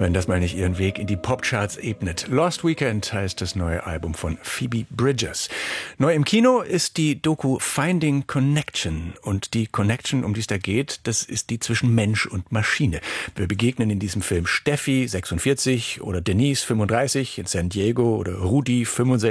wenn das mal nicht ihren Weg in die Popcharts ebnet. Lost Weekend heißt das neue Album von Phoebe Bridgers. Neu im Kino ist die Doku Finding Connection. Und die Connection, um die es da geht, das ist die zwischen Mensch und Maschine. Wir begegnen in diesem Film Steffi, 46, oder Denise, 35, in San Diego, oder Rudi, 65.